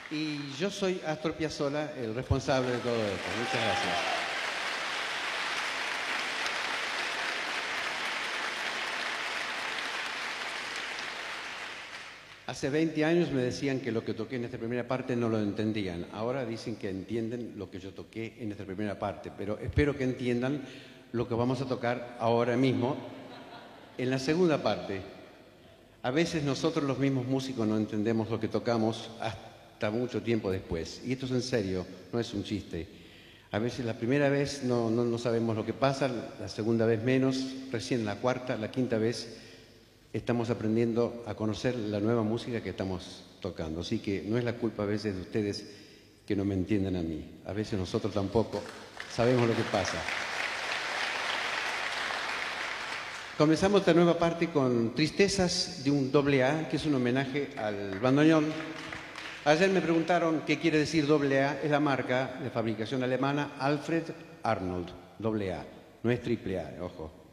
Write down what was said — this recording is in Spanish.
Y yo soy Astor Piazzolla, el responsable de todo esto. Muchas gracias. Hace 20 años me decían que lo que toqué en esta primera parte no lo entendían. Ahora dicen que entienden lo que yo toqué en esta primera parte, pero espero que entiendan lo que vamos a tocar ahora mismo en la segunda parte. A veces nosotros los mismos músicos no entendemos lo que tocamos hasta mucho tiempo después. Y esto es en serio, no es un chiste. A veces la primera vez no sabemos lo que pasa, la segunda vez menos, recién la cuarta, la quinta vez estamos aprendiendo a conocer la nueva música que estamos tocando. Así que no es la culpa a veces de ustedes que no me entiendan a mí. A veces nosotros tampoco sabemos lo que pasa. Comenzamos esta nueva parte con Tristezas de un AA, que es un homenaje al bandoneón. Ayer me preguntaron qué quiere decir AA. Es la marca de fabricación alemana Alfred Arnold, AA. No es AAA, ojo.